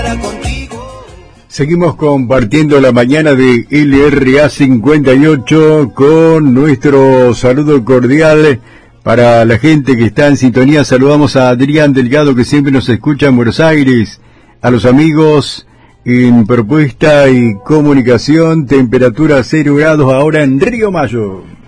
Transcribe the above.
Seguimos compartiendo la mañana de LRA 58 con nuestro saludo cordial para la gente que está en sintonía. Saludamos a Adrián Delgado, que siempre nos escucha en Buenos Aires, a los amigos en Propuesta y Comunicación, temperatura 0 grados ahora en Río Mayo.